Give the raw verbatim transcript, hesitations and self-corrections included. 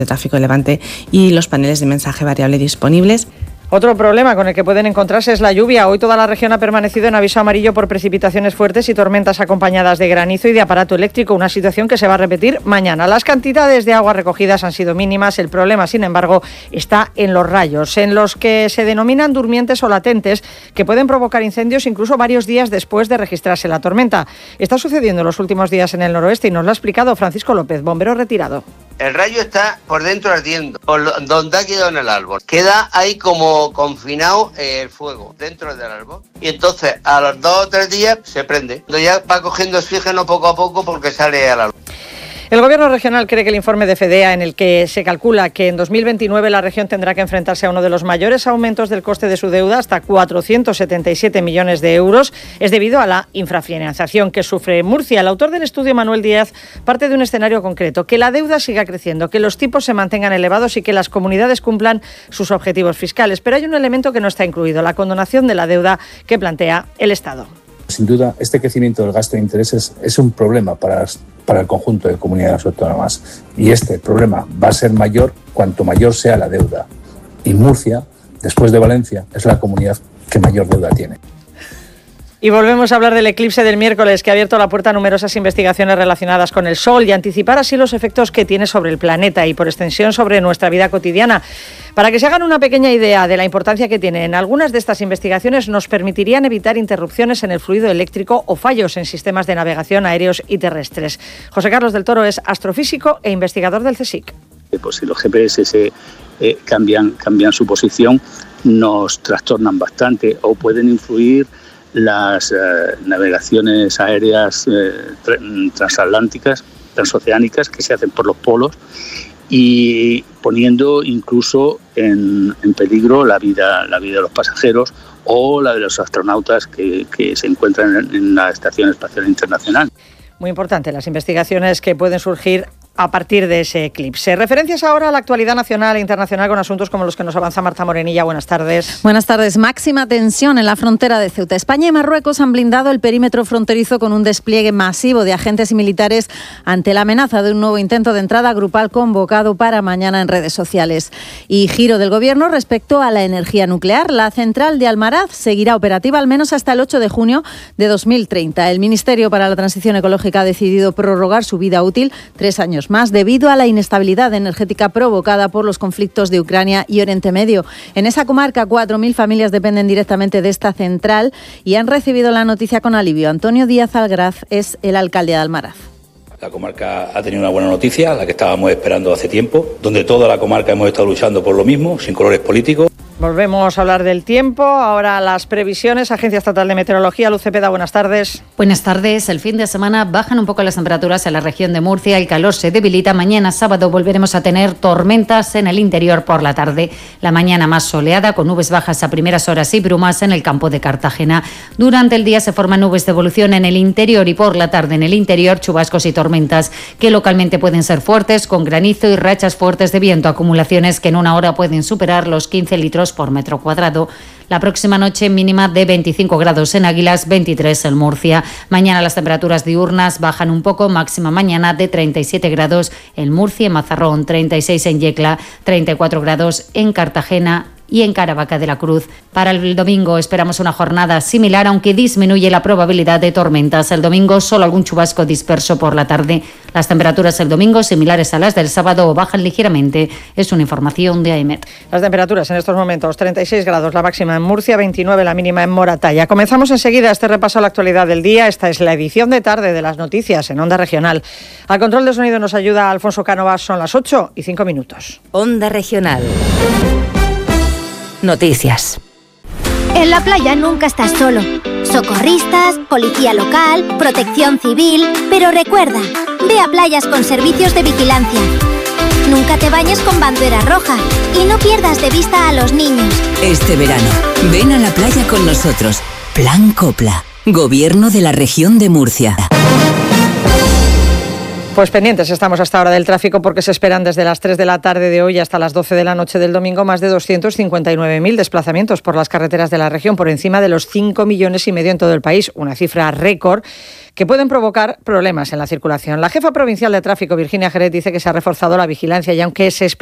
de tráfico de Levante y los paneles de mensaje variable disponibles. Otro problema con el que pueden encontrarse es la lluvia. Hoy toda la región ha permanecido en aviso amarillo por precipitaciones fuertes y tormentas acompañadas de granizo y de aparato eléctrico, una situación que se va a repetir mañana. Las cantidades de agua recogidas han sido mínimas. El problema, sin embargo, está en los rayos, en los que se denominan durmientes o latentes, que pueden provocar incendios incluso varios días después de registrarse la tormenta. Está sucediendo en los últimos días en el noroeste y nos lo ha explicado Francisco López, bombero retirado. El rayo está por dentro ardiendo, por donde ha quedado en el árbol. Queda ahí como confinado el fuego dentro del árbol. Y entonces a los dos o tres días se prende. Ya va cogiendo oxígeno poco a poco porque sale al árbol. El Gobierno regional cree que el informe de FEDEA, en el que se calcula que en dos mil veintinueve la región tendrá que enfrentarse a uno de los mayores aumentos del coste de su deuda, hasta cuatrocientos setenta y siete millones de euros, es debido a la infrafinanciación que sufre Murcia. El autor del estudio, Manuel Díaz, parte de un escenario concreto: que la deuda siga creciendo, que los tipos se mantengan elevados y que las comunidades cumplan sus objetivos fiscales. Pero hay un elemento que no está incluido: la condonación de la deuda que plantea el Estado. Sin duda, este crecimiento del gasto de intereses es un problema para, para el conjunto de comunidades autónomas, y este problema va a ser mayor cuanto mayor sea la deuda. Y Murcia, después de Valencia, es la comunidad que mayor deuda tiene. Y volvemos a hablar del eclipse del miércoles, que ha abierto la puerta a numerosas investigaciones relacionadas con el Sol y anticipar así los efectos que tiene sobre el planeta y por extensión sobre nuestra vida cotidiana. Para que se hagan una pequeña idea de la importancia que tienen, algunas de estas investigaciones nos permitirían evitar interrupciones en el fluido eléctrico o fallos en sistemas de navegación aéreos y terrestres. José Carlos del Toro es astrofísico e investigador del CSIC. Pues si los G P S se, eh, cambian, cambian su posición, nos trastornan bastante o pueden influir las eh, navegaciones aéreas eh, tra- transatlánticas, transoceánicas, que se hacen por los polos, y poniendo incluso en, en peligro la vida, la vida de los pasajeros o la de los astronautas que, que se encuentran en, en la Estación Espacial Internacional. Muy importante las investigaciones que pueden surgir a partir de ese eclipse. Referencias ahora a la actualidad nacional e internacional con asuntos como los que nos avanza Marta Morenilla. Buenas tardes. Buenas tardes. Máxima tensión en la frontera de Ceuta. España y Marruecos han blindado el perímetro fronterizo con un despliegue masivo de agentes y militares ante la amenaza de un nuevo intento de entrada grupal convocado para mañana en redes sociales. Y giro del Gobierno respecto a la energía nuclear. La central de Almaraz seguirá operativa al menos hasta el ocho de junio de dos mil treinta. El Ministerio para la Transición Ecológica ha decidido prorrogar su vida útil tres años más debido a la inestabilidad energética provocada por los conflictos de Ucrania y Oriente Medio. En esa comarca, cuatro mil familias dependen directamente de esta central y han recibido la noticia con alivio. Antonio Díaz Algraz es el alcalde de Almaraz. La comarca ha tenido una buena noticia, la que estábamos esperando hace tiempo, donde toda la comarca hemos estado luchando por lo mismo, sin colores políticos. Volvemos a hablar del tiempo, ahora las previsiones. Agencia Estatal de Meteorología, Luz Cepeda, buenas tardes. Buenas tardes. El fin de semana bajan un poco las temperaturas en la región de Murcia, el calor se debilita. Mañana sábado volveremos a tener tormentas en el interior por la tarde. La mañana más soleada, con nubes bajas a primeras horas y brumas en el campo de Cartagena. Durante el día se forman nubes de evolución en el interior y por la tarde en el interior chubascos y tormentas que localmente pueden ser fuertes, con granizo y rachas fuertes de viento, acumulaciones que en una hora pueden superar los quince litros por metro cuadrado. La próxima noche mínima de veinticinco grados en Águilas, veintitrés en Murcia. Mañana las temperaturas diurnas bajan un poco, máxima mañana de treinta y siete grados en Murcia y Mazarrón, treinta y seis en Yecla, treinta y cuatro grados en Cartagena y en Caravaca de la Cruz. Para el domingo esperamos una jornada similar, aunque disminuye la probabilidad de tormentas. El domingo solo algún chubasco disperso por la tarde. Las temperaturas el domingo similares a las del sábado o bajan ligeramente. Es una información de AEMET. Las temperaturas en estos momentos, treinta y seis grados la máxima en Murcia, veintinueve la mínima en Moratalla. Comenzamos enseguida este repaso a la actualidad del día. Esta es la edición de tarde de las noticias en Onda Regional. Al control de sonido nos ayuda Alfonso Cánovas. Son las ocho y cinco minutos. Onda Regional. Noticias. En la playa nunca estás solo. Socorristas, policía local, protección civil. Pero recuerda, ve a playas con servicios de vigilancia. Nunca te bañes con bandera roja y no pierdas de vista a los niños. Este verano, ven a la playa con nosotros. Plan Copla, Gobierno de la Región de Murcia. Pues pendientes estamos hasta ahora del tráfico porque se esperan desde las tres de la tarde de hoy hasta las doce de la noche del domingo más de doscientos cincuenta y nueve mil desplazamientos por las carreteras de la región, por encima de los cinco millones y medio en todo el país, una cifra récord que pueden provocar problemas en la circulación. La jefa provincial de tráfico, Virginia Jerez, dice que se ha reforzado la vigilancia y aunque se